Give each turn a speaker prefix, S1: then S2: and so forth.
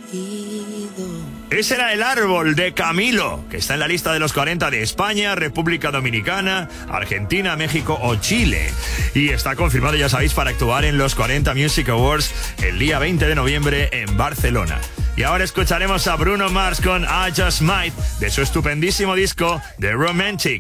S1: Ese era El Árbol de Camilo, que está en la lista de los 40 de España, República Dominicana, Argentina, México o Chile. Y está confirmado, ya sabéis, para actuar en los 40 Music Awards el día 20 de noviembre en Barcelona. Y ahora escucharemos a Bruno Mars con I Just Might, de su estupendísimo disco The Romantic.